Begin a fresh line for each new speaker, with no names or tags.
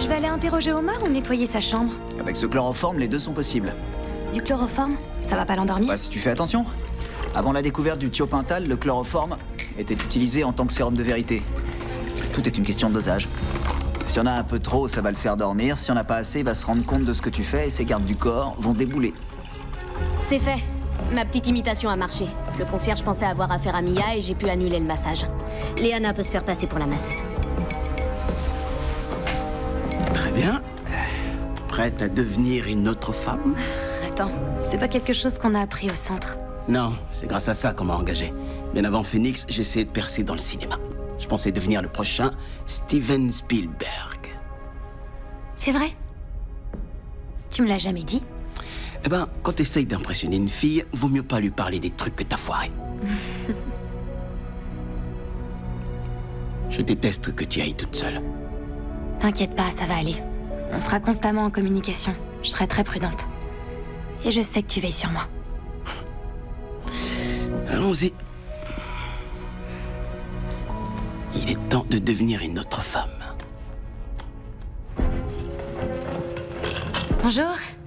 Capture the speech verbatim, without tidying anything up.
vais aller interroger Omar ou nettoyer sa chambre?
Avec ce chloroforme, les deux sont possibles.
Du chloroforme? Ça va pas l'endormir?
Bah, si tu fais attention. Avant la découverte du thiopental, le chloroforme était utilisé en tant que sérum de vérité. Tout est une question de dosage. Si on a un peu trop, ça va le faire dormir. Si on n'a pas assez, il va se rendre compte de ce que tu fais et ses gardes du corps vont débouler.
C'est fait. Ma petite imitation a marché. Le concierge pensait avoir affaire à Mia et j'ai pu annuler le massage. Léana peut se faire passer pour la masseuse.
Très bien. Prête à devenir une autre femme?
Attends, c'est pas quelque chose qu'on a appris au centre.
Non, c'est grâce à ça qu'on m'a engagé. Bien avant Phoenix, j'essayais de percer dans le cinéma. Je pensais devenir le prochain Steven Spielberg.
C'est vrai? Tu me l'as jamais dit?
Eh ben, quand t'essayes d'impressionner une fille, vaut mieux pas lui parler des trucs que t'as foirés. Je déteste que tu ailles toute seule.
T'inquiète pas, ça va aller. On sera constamment en communication. Je serai très prudente. Et je sais que tu veilles sur moi.
Allons-y. Il est temps de devenir une autre femme.
Bonjour.